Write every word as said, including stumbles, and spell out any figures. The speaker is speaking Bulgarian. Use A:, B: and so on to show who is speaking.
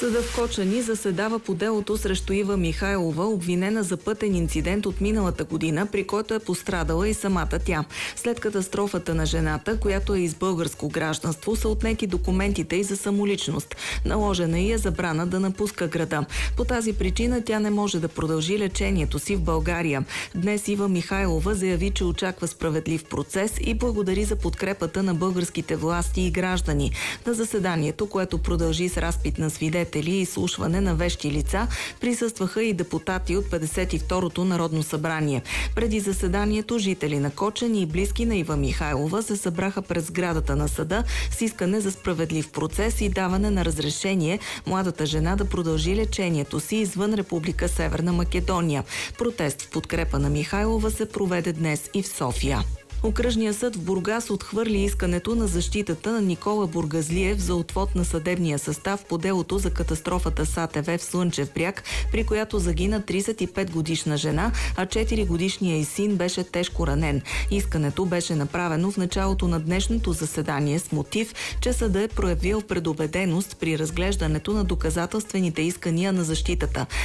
A: Съдът в Кочани заседава по делото срещу Ива Михайлова, обвинена за пътен инцидент от миналата година, при който е пострадала и самата тя. След катастрофата на жената, която е из българско гражданство, са отнети документите й за самоличност. Наложена й е забрана да напуска града. По тази причина тя не може да продължи лечението си в България. Днес Ива Михайлова заяви, че очаква справедлив процес и благодари за подкрепата на българските власти и граждани. На заседанието, което продължи с разпит на свидетели и изслушване на вещи лица, присъстваха и депутати от петдесет и второто Народно събрание. Преди заседанието жители на Кочани и близки на Ива Михайлова се събраха пред сградата на съда с искане за справедлив процес и даване на разрешение младата жена да продължи лечението си извън Република Северна Македония. Протест в подкрепа на Михайлова се проведе днес и в София. Окръжният съд в Бургас отхвърли искането на защитата на Никола Бургазлиев за отвод на съдебния състав по делото за катастрофата с А Т В в Слънчев бряг, при която загина тридесет и пет годишна жена, а четири годишният й син беше тежко ранен. Искането беше направено в началото на днешното заседание с мотив, че съдът е проявил предубеденост при разглеждането на доказателствените искания на защитата.